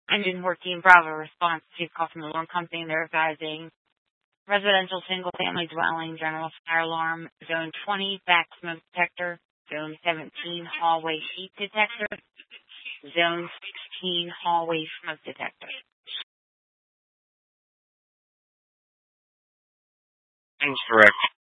Engine 14 Bravo response to call from the alarm company. They're advising residential single-family dwelling, general fire alarm, Zone 20, back smoke detector, Zone 17, hallway heat detector, Zone 16, hallway smoke detector. Incorrect.